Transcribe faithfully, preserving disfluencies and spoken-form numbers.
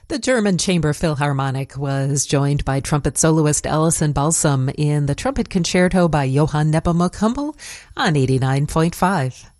The German Chamber Philharmonic was joined by trumpet soloist Alison Balsam in the Trumpet Concerto by Johann Nepomuk Hummel on eighty-nine point five.